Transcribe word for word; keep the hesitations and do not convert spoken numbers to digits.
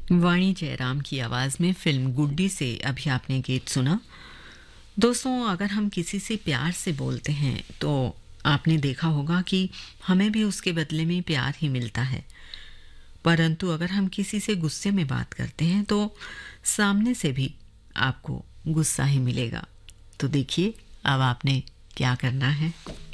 वाणी जयराम की आवाज़ में फिल्म गुड्डी से अभी आपने गीत सुना। दोस्तों, अगर हम किसी से प्यार से बोलते हैं तो आपने देखा होगा कि हमें भी उसके बदले में प्यार ही मिलता है, परंतु अगर हम किसी से गुस्से में बात करते हैं तो सामने से भी आपको गुस्सा ही मिलेगा। तो देखिए अब आपने क्या करना है।